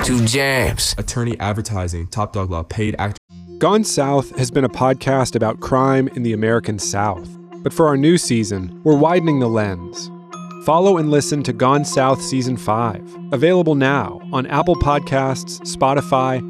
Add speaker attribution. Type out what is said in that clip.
Speaker 1: 2 Jams.
Speaker 2: Attorney advertising, Top Dog Law, paid actor.
Speaker 3: Gone South has been a podcast about crime in the American South. But for our new season, we're widening the lens. Follow and listen to Gone South Season 5, available now on Apple Podcasts, Spotify,